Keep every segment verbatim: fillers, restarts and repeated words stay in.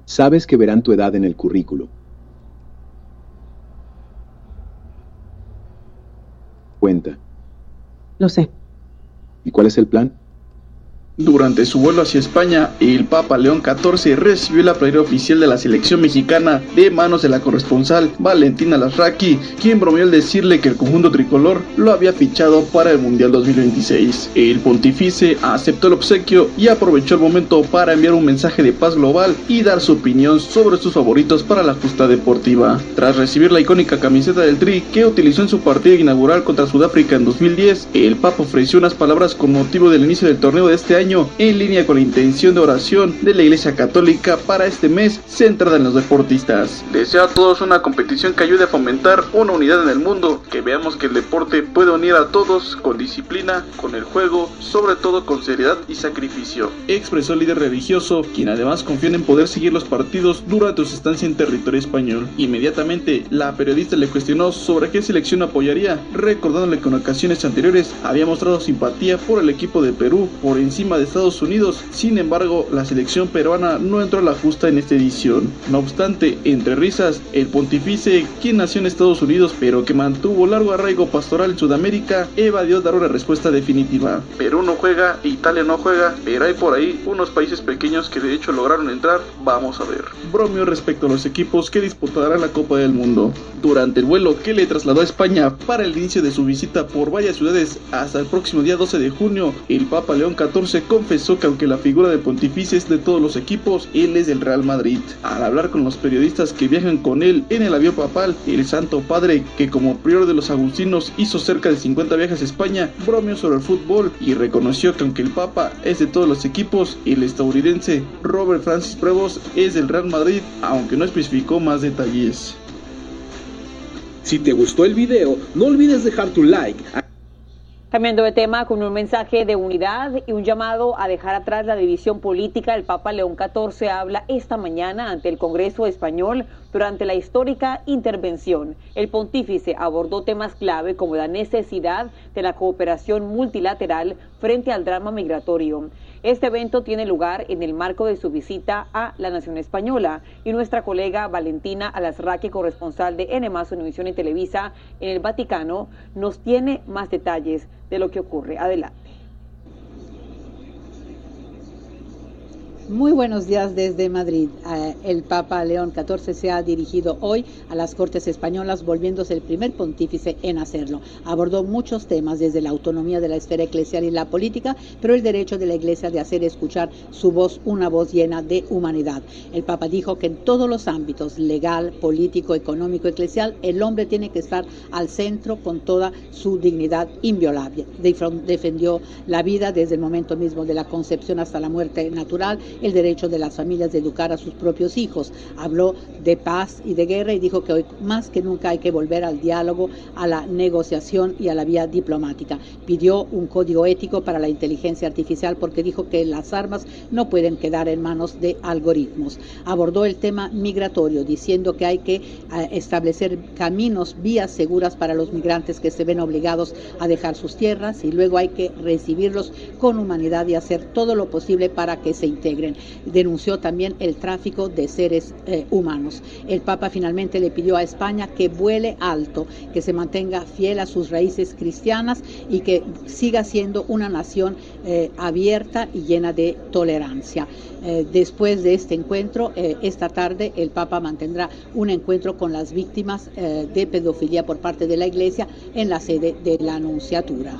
Sabes que verán tu edad en el currículo. Cuenta. Lo sé. ¿Y cuál es el plan? Durante su vuelo hacia España, el Papa León catorce recibió la playera oficial de la selección mexicana de manos de la corresponsal Valentina Lasraqui, quien bromeó al decirle que el conjunto tricolor lo había fichado para el Mundial dos mil veintiséis. El pontífice aceptó el obsequio y aprovechó el momento para enviar un mensaje de paz global y dar su opinión sobre sus favoritos para la justa deportiva. Tras recibir la icónica camiseta del Tri que utilizó en su partido inaugural contra Sudáfrica en dos mil diez, el Papa ofreció unas palabras con motivo del inicio del torneo de este año, en línea con la intención de oración de la Iglesia Católica para este mes centrada en los deportistas. Deseo a todos una competición que ayude a fomentar una unidad en el mundo, que veamos que el deporte puede unir a todos con disciplina, con el juego, sobre todo con seriedad y sacrificio, expresó el líder religioso, quien además confía en poder seguir los partidos durante su estancia en territorio español. Inmediatamente, la periodista le cuestionó sobre qué selección apoyaría, recordándole que en ocasiones anteriores había mostrado simpatía por el equipo de Perú por encima de Estados Unidos. Sin embargo, la selección peruana no entró a la justa en esta edición. No obstante, entre risas, el pontífice, quien nació en Estados Unidos pero que mantuvo largo arraigo pastoral en Sudamérica, evadió dar una respuesta definitiva. Perú no juega, Italia no juega, pero hay por ahí unos países pequeños que de hecho lograron entrar, vamos a ver. Bromeó respecto a los equipos que disputarán la Copa del Mundo. Durante el vuelo que le trasladó a España para el inicio de su visita por varias ciudades hasta el próximo día doce de junio, el Papa León catorce confesó que aunque la figura del pontífice es de todos los equipos, él es del Real Madrid. Al hablar con los periodistas que viajan con él en el avión papal, el Santo Padre, que como prior de los agustinos hizo cerca de cincuenta viajes a España, bromeó sobre el fútbol y reconoció que aunque el Papa es de todos los equipos, el estadounidense Robert Francis Prevost es del Real Madrid, aunque no especificó más detalles. Si te gustó el video, no olvides dejar tu like. Cambiando de tema, con un mensaje de unidad y un llamado a dejar atrás la división política, el Papa León catorce habla esta mañana ante el Congreso español durante la histórica intervención. El pontífice abordó temas clave como la necesidad de la cooperación multilateral frente al drama migratorio. Este evento tiene lugar en el marco de su visita a la nación española y nuestra colega Valentina Alasraqui, corresponsal de N más Univisión y Televisa en el Vaticano, nos tiene más detalles de lo que ocurre. Adelante. Muy buenos días desde Madrid. Uh, el Papa León catorce se ha dirigido hoy a las Cortes Españolas, volviéndose el primer pontífice en hacerlo. Abordó muchos temas, desde la autonomía de la esfera eclesial y la política, pero el derecho de la Iglesia de hacer escuchar su voz, una voz llena de humanidad. El Papa dijo que en todos los ámbitos, legal, político, económico, eclesial, el hombre tiene que estar al centro con toda su dignidad inviolable. Defendió la vida desde el momento mismo de la concepción hasta la muerte natural, el derecho de las familias de educar a sus propios hijos. Habló de paz y de guerra y dijo que hoy más que nunca hay que volver al diálogo, a la negociación y a la vía diplomática. Pidió un código ético para la inteligencia artificial porque dijo que las armas no pueden quedar en manos de algoritmos. Abordó el tema migratorio diciendo que hay que eh, establecer caminos, vías seguras para los migrantes que se ven obligados a dejar sus tierras, y luego hay que recibirlos con humanidad y hacer todo lo posible para que se integren. Denunció también el tráfico de seres eh, humanos. El Papa finalmente le pidió a España que vuele alto, que se mantenga fiel a sus raíces cristianas y que siga siendo una nación eh, abierta y llena de tolerancia. Eh, después de este encuentro, eh, esta tarde el Papa mantendrá un encuentro con las víctimas eh, de pedofilia por parte de la Iglesia en la sede de la Nunciatura.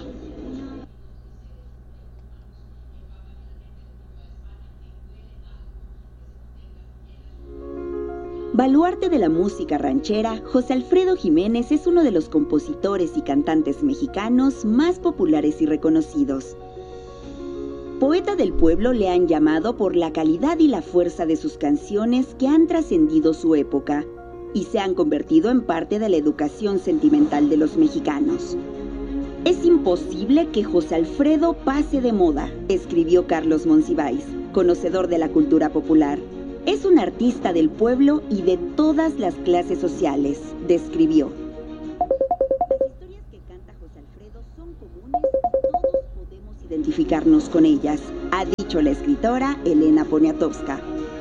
Baluarte de la música ranchera, José Alfredo Jiménez es uno de los compositores y cantantes mexicanos más populares y reconocidos. Poeta del pueblo le han llamado por la calidad y la fuerza de sus canciones que han trascendido su época y se han convertido en parte de la educación sentimental de los mexicanos. Es imposible que José Alfredo pase de moda, escribió Carlos Monsiváis, conocedor de la cultura popular. Es un artista del pueblo y de todas las clases sociales, describió. Las historias que canta José Alfredo son comunes y todos podemos identificarnos con ellas, ha dicho la escritora Elena Poniatowska.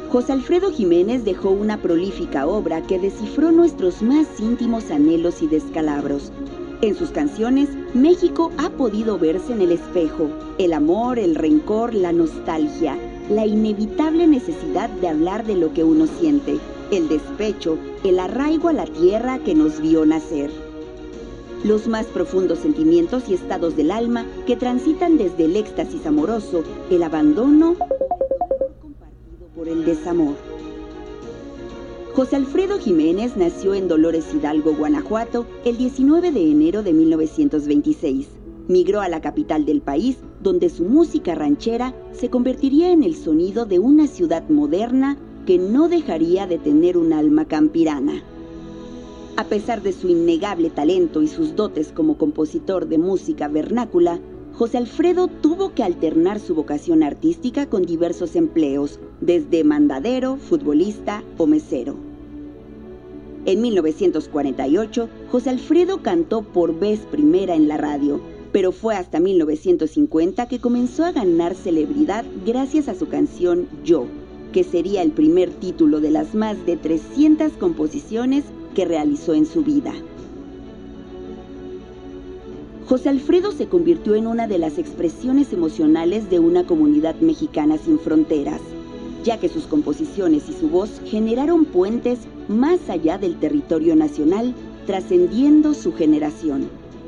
José Alfredo Jiménez dejó una prolífica obra que descifró nuestros más íntimos anhelos y descalabros. En sus canciones, México ha podido verse en el espejo, el amor, el rencor, la nostalgia, la inevitable necesidad de hablar de lo que uno siente, el despecho, el arraigo a la tierra que nos vio nacer. Los más profundos sentimientos y estados del alma que transitan desde el éxtasis amoroso, el abandono, por el desamor. José Alfredo Jiménez nació en Dolores Hidalgo, Guanajuato, el diecinueve de enero de mil novecientos veintiséis. Migró a la capital del país, donde su música ranchera se convertiría en el sonido de una ciudad moderna que no dejaría de tener un alma campirana. A pesar de su innegable talento y sus dotes como compositor de música vernácula, José Alfredo tuvo que alternar su vocación artística con diversos empleos, desde mandadero, futbolista o mesero. En mil novecientos cuarenta y ocho, José Alfredo cantó por vez primera en la radio, pero fue hasta mil novecientos cincuenta que comenzó a ganar celebridad gracias a su canción Yo, que sería el primer título de las más de trescientas composiciones que realizó en su vida. José Alfredo se convirtió en una de las expresiones emocionales de una comunidad mexicana sin fronteras, ya que sus composiciones y su voz generaron puentes más allá del territorio nacional, trascendiendo su generación.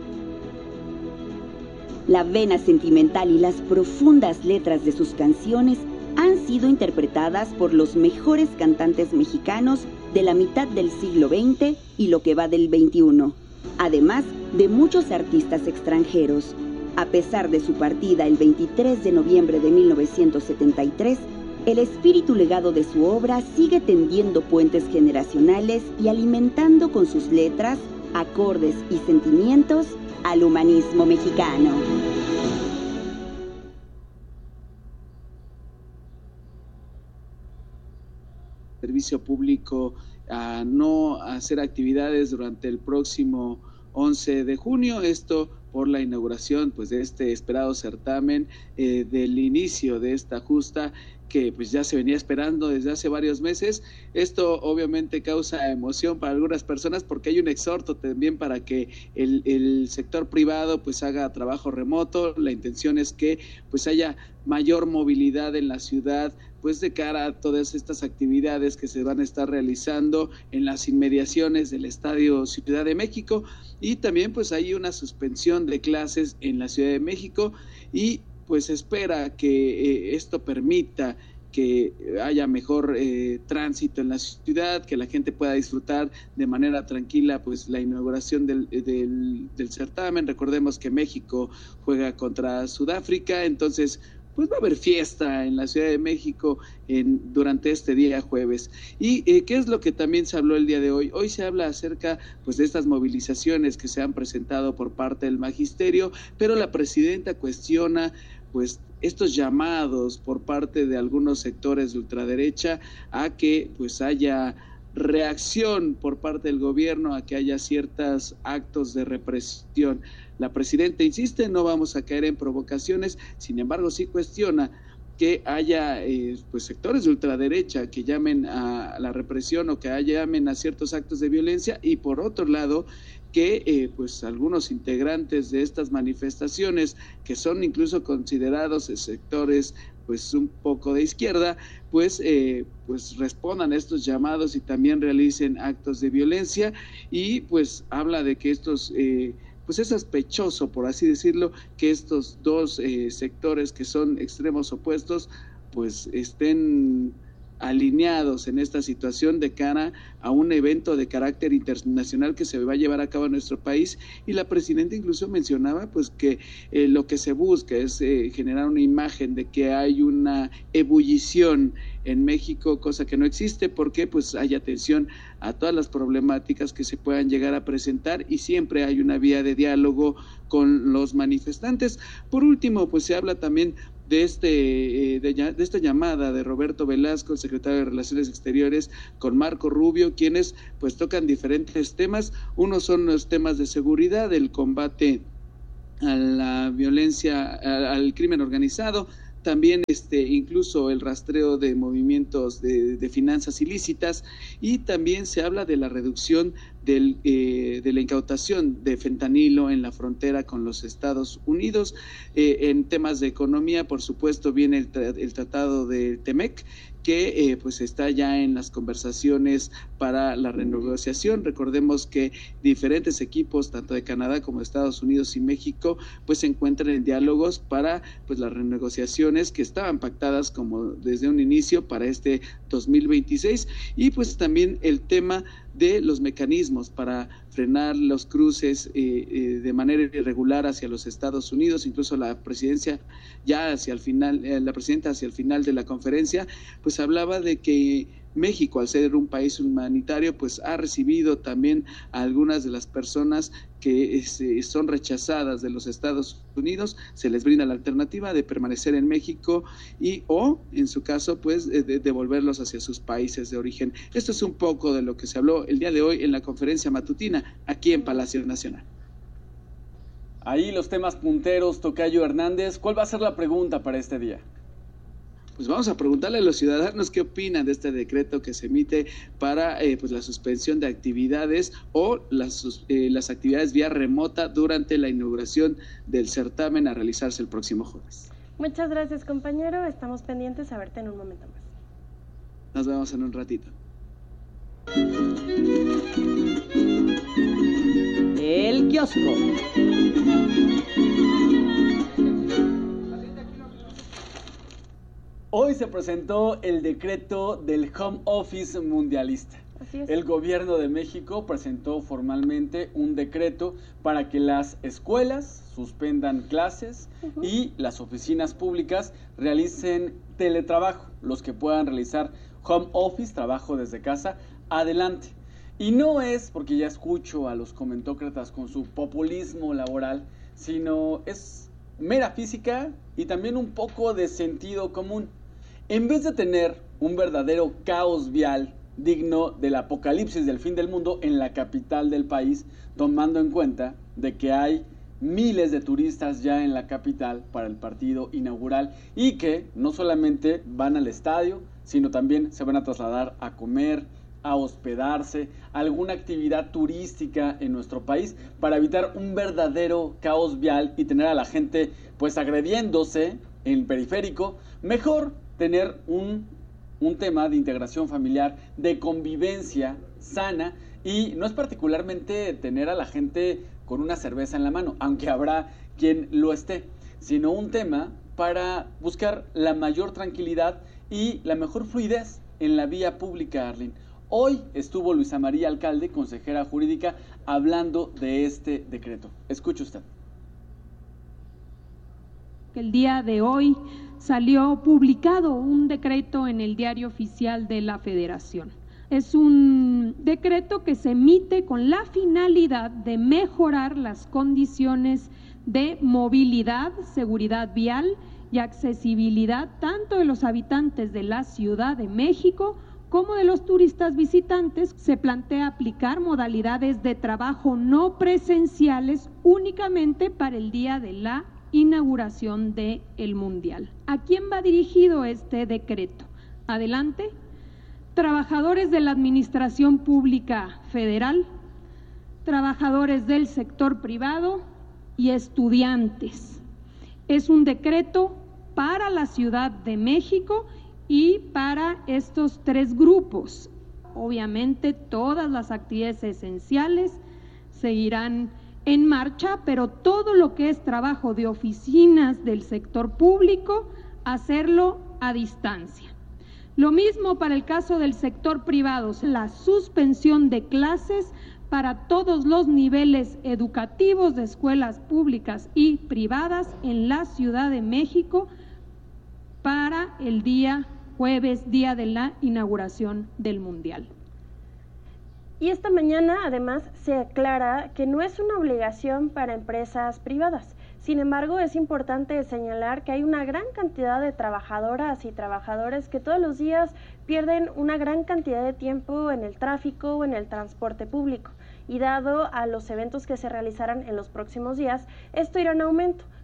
La vena sentimental y las profundas letras de sus canciones han sido interpretadas por los mejores cantantes mexicanos de la mitad del siglo veinte y lo que va del veintiuno, además de muchos artistas extranjeros. A pesar de su partida el veintitrés de noviembre de mil novecientos setenta y tres, el espíritu legado de su obra sigue tendiendo puentes generacionales y alimentando con sus letras, acordes y sentimientos al humanismo mexicano. Servicio público a no hacer actividades durante el próximo once de junio, esto por la inauguración pues de este esperado certamen, eh, del inicio de esta justa que pues ya se venía esperando desde hace varios meses. Esto obviamente causa emoción para algunas personas porque hay un exhorto también para que el, el sector privado pues haga trabajo remoto. La intención es que pues haya mayor movilidad en la ciudad, pues de cara a todas estas actividades que se van a estar realizando en las inmediaciones del Estadio Ciudad de México, y también pues hay una suspensión de clases en la Ciudad de México y pues espera que eh, esto permita que haya mejor eh, tránsito en la ciudad, que la gente pueda disfrutar de manera tranquila pues la inauguración del, del, del certamen. Recordemos que México juega contra Sudáfrica, entonces pues va a haber fiesta en la Ciudad de México en, durante este día jueves. ¿Y eh, qué es lo que también se habló el día de hoy? Hoy se habla acerca pues de estas movilizaciones que se han presentado por parte del magisterio, pero la presidenta cuestiona pues estos llamados por parte de algunos sectores de ultraderecha a que pues haya reacción por parte del gobierno, a que haya ciertos actos de represión. La presidenta insiste, no vamos a caer en provocaciones, sin embargo sí cuestiona que haya eh, pues sectores de ultraderecha que llamen a la represión o que llamen a ciertos actos de violencia, y por otro lado que eh, pues algunos integrantes de estas manifestaciones que son incluso considerados sectores pues un poco de izquierda, pues eh, pues respondan a estos llamados y también realicen actos de violencia. Y pues habla de que estos eh, pues es sospechoso, por así decirlo, que estos dos eh, sectores que son extremos opuestos pues estén alineados en esta situación de cara a un evento de carácter internacional que se va a llevar a cabo en nuestro país. Y la presidenta incluso mencionaba pues que eh, lo que se busca es eh, generar una imagen de que hay una ebullición en México, cosa que no existe, porque pues hay atención a todas las problemáticas que se puedan llegar a presentar y siempre hay una vía de diálogo con los manifestantes. Por último, pues se habla también de este de, de esta llamada de Roberto Velasco, el secretario de Relaciones Exteriores, con Marco Rubio, quienes pues tocan diferentes temas. Uno son los temas de seguridad, el combate a la violencia, al crimen organizado, también este, incluso el rastreo de movimientos de, de finanzas ilícitas, y también se habla de la reducción del, eh, de la incautación de fentanilo en la frontera con los Estados Unidos. Eh, en temas de economía, por supuesto, viene el, tra el tratado de Temec, que eh, pues está ya en las conversaciones para la renegociación. Recordemos que diferentes equipos, tanto de Canadá como de Estados Unidos y México, pues se encuentran en diálogos para pues las renegociaciones que estaban pactadas como desde un inicio para este dos mil veintiséis, y pues también el tema de los mecanismos para frenar los cruces eh, eh, de manera irregular hacia los Estados Unidos. Incluso la presidencia ya hacia el final, eh, la presidenta hacia el final de la conferencia, pues hablaba de que México, al ser un país humanitario, pues ha recibido también a algunas de las personas que eh, son rechazadas de los Estados Unidos. Se les brinda la alternativa de permanecer en México y o, en su caso, pues de, de devolverlos hacia sus países de origen. Esto es un poco de lo que se habló el día de hoy en la conferencia matutina aquí en Palacio Nacional. Ahí los temas punteros, Tocayo Hernández. ¿Cuál va a ser la pregunta para este día? Pues vamos a preguntarle a los ciudadanos qué opinan de este decreto que se emite para eh, pues la suspensión de actividades o las, eh, las actividades vía remota durante la inauguración del certamen a realizarse el próximo jueves. Muchas gracias, compañero. Estamos pendientes a verte en un momento más. Nos vemos en un ratito. El kiosco. Hoy se presentó el decreto del Home Office mundialista. Así es. El gobierno de México presentó formalmente un decreto para que las escuelas suspendan clases uh-huh. y las oficinas públicas realicen teletrabajo. Los que puedan realizar home office, trabajo desde casa, adelante. Y no es porque ya escucho a los comentócratas con su populismo laboral, sino es mera física y también un poco de sentido común. En vez de tener un verdadero caos vial digno del apocalipsis del fin del mundo en la capital del país, tomando en cuenta de que hay miles de turistas ya en la capital para el partido inaugural y que no solamente van al estadio, sino también se van a trasladar a comer, a hospedarse, a alguna actividad turística en nuestro país para evitar un verdadero caos vial y tener a la gente pues agrediéndose en el periférico. Mejor tener un, un tema de integración familiar, de convivencia sana, y no es particularmente tener a la gente con una cerveza en la mano, aunque habrá quien lo esté, sino un tema para buscar la mayor tranquilidad y la mejor fluidez en la vía pública, Arlene. Hoy estuvo Luisa María Alcalde, consejera jurídica, hablando de este decreto. Escuche usted. El día de hoy salió publicado un decreto en el Diario Oficial de la Federación. Es un decreto que se emite con la finalidad de mejorar las condiciones de movilidad, seguridad vial y accesibilidad tanto de los habitantes de la Ciudad de México como de los turistas visitantes. Se plantea aplicar modalidades de trabajo no presenciales únicamente para el día de la inauguración del Mundial. ¿A quién va dirigido este decreto? Adelante. Trabajadores de la Administración Pública Federal, trabajadores del sector privado y estudiantes. Es un decreto para la Ciudad de México y para estos tres grupos. Obviamente todas las actividades esenciales seguirán en marcha, pero todo lo que es trabajo de oficinas del sector público, hacerlo a distancia. Lo mismo para el caso del sector privado, la suspensión de clases para todos los niveles educativos de escuelas públicas y privadas en la Ciudad de México para el día jueves, día de la inauguración del Mundial. Y esta mañana, además, se aclara que no es una obligación para empresas privadas. Sin embargo, es importante señalar que hay una gran cantidad de trabajadoras y trabajadores que todos los días pierden una gran cantidad de tiempo en el tráfico o en el transporte público. Y dado a los eventos que se realizarán en los próximos días, esto irá en aumento.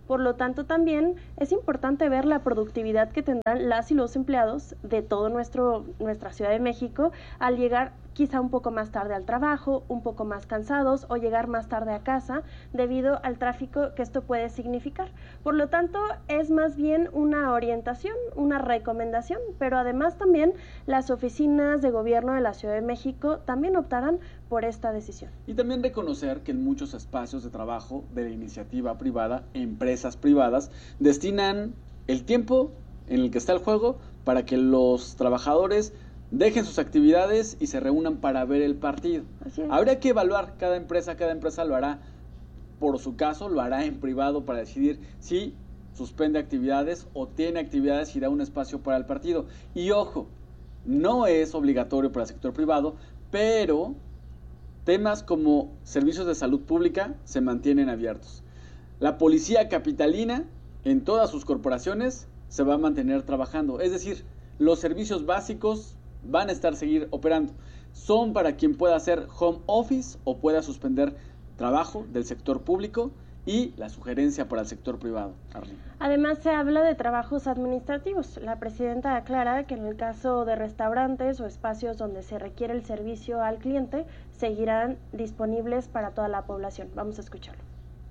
Por lo tanto, también es importante ver la productividad que tendrán las y los empleados de todo nuestro nuestra Ciudad de México al llegar quizá un poco más tarde al trabajo, un poco más cansados o llegar más tarde a casa debido al tráfico que esto puede significar. Por lo tanto, es más bien una orientación, una recomendación, pero además también las oficinas de gobierno de la Ciudad de México también optarán por esta decisión. Y también reconocer que en muchos espacios de trabajo de la iniciativa privada, empresas privadas, destinan el tiempo en el que está el juego para que los trabajadores dejen sus actividades y se reúnan para ver el partido. Habría que evaluar cada empresa, cada empresa lo hará por su caso, lo hará en privado para decidir si suspende actividades o tiene actividades y da un espacio para el partido. Y ojo, no es obligatorio para el sector privado, pero temas como servicios de salud pública se mantienen abiertos. La policía capitalina en todas sus corporaciones se va a mantener trabajando, es decir, los servicios básicos van a estar seguir operando. Son para quien pueda hacer home office o pueda suspender trabajo del sector público y la sugerencia para el sector privado. Arlene. Además, se habla de trabajos administrativos. La presidenta aclara que en el caso de restaurantes o espacios donde se requiere el servicio al cliente, seguirán disponibles para toda la población. Vamos a escucharlo.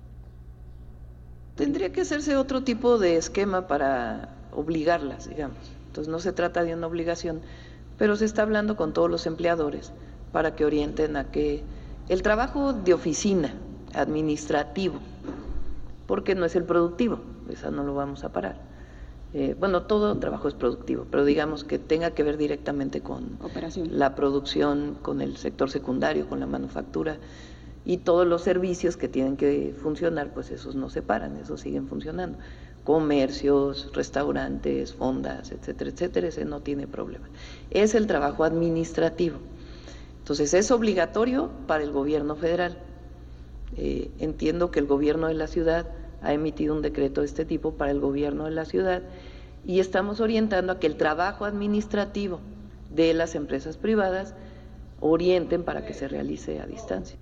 Tendría que hacerse otro tipo de esquema para obligarlas, digamos. Entonces no se trata de una obligación, pero se está hablando con todos los empleadores para que orienten a que el trabajo de oficina administrativo, porque no es el productivo, esa no lo vamos a parar. Eh, bueno, todo trabajo es productivo, pero digamos que tenga que ver directamente con operación, la producción, con el sector secundario, con la manufactura y todos los servicios que tienen que funcionar, pues esos no se paran, esos siguen funcionando. Comercios, restaurantes, fondas, etcétera, etcétera, ese no tiene problema. Es el trabajo administrativo. Entonces, es obligatorio para el gobierno federal. Eh, entiendo que el gobierno de la ciudad ha emitido un decreto de este tipo para el gobierno de la ciudad y estamos orientando a que el trabajo administrativo de las empresas privadas orienten para que se realice a distancia.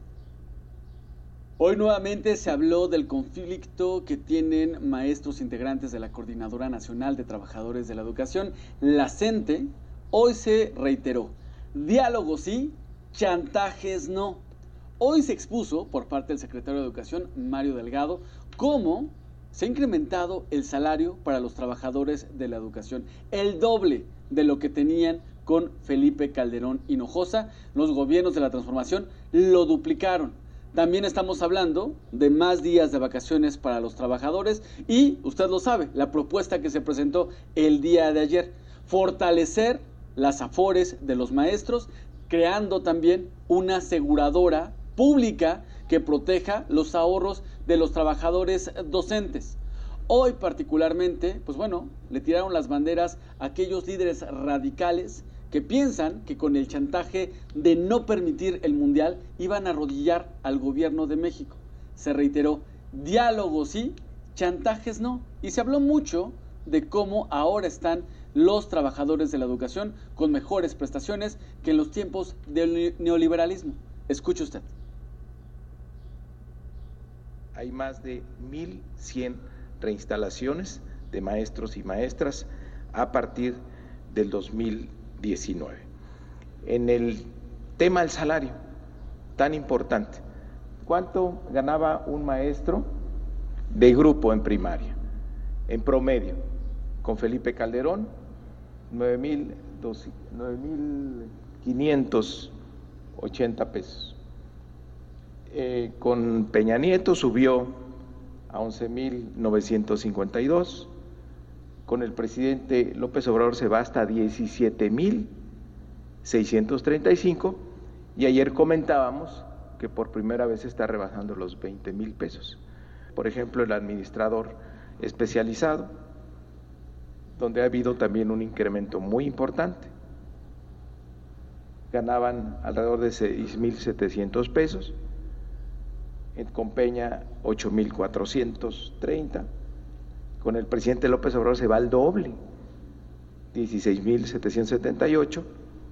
Hoy nuevamente se habló del conflicto que tienen maestros integrantes de la Coordinadora Nacional de Trabajadores de la Educación, la CENTE. Hoy se reiteró, diálogos sí, chantajes no. Hoy se expuso por parte del secretario de Educación, Mario Delgado, cómo se ha incrementado el salario para los trabajadores de la educación, el doble de lo que tenían con Felipe Calderón Hinojosa. Los gobiernos de la transformación lo duplicaron. También estamos hablando de más días de vacaciones para los trabajadores y, usted lo sabe, la propuesta que se presentó el día de ayer, fortalecer las afores de los maestros, creando también una aseguradora pública que proteja los ahorros de los trabajadores docentes. Hoy particularmente, pues bueno, le tiraron las banderas a aquellos líderes radicales que piensan que con el chantaje de no permitir el Mundial iban a arrodillar al gobierno de México. Se reiteró, diálogos sí, chantajes no. Y se habló mucho de cómo ahora están los trabajadores de la educación con mejores prestaciones que en los tiempos del neoliberalismo. Escuche usted. Hay más de mil cien reinstalaciones de maestros y maestras a partir del dos mil diecinueve. En el tema del salario, tan importante, ¿cuánto ganaba un maestro de grupo en primaria? En promedio, con Felipe Calderón, nueve mil quinientos ochenta pesos. Eh, con Peña Nieto subió a once mil novecientos cincuenta y dos. Con el presidente López Obrador se va hasta diecisiete mil seiscientos treinta y cinco y ayer comentábamos que por primera vez está rebasando los veinte mil pesos. Por ejemplo, el administrador especializado, donde ha habido también un incremento muy importante. Ganaban alrededor de seis mil setecientos pesos, con Peña ocho mil cuatrocientos treinta. Con el presidente López Obrador se va al doble, dieciséis mil setecientos setenta y ocho,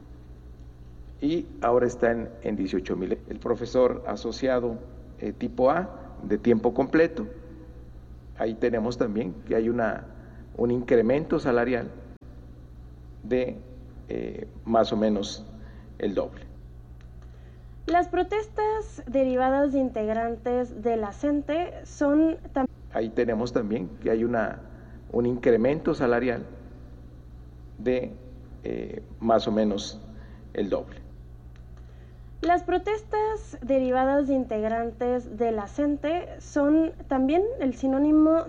y ahora está en, en dieciocho mil. El profesor asociado eh, tipo A, de tiempo completo, Ahí tenemos también que hay una, un incremento salarial de eh, más o menos el doble. Las protestas derivadas de integrantes de la CENTE son también... Ahí tenemos también que hay una, un incremento salarial de eh, más o menos el doble. Las protestas derivadas de integrantes de la CENTE son también el sinónimo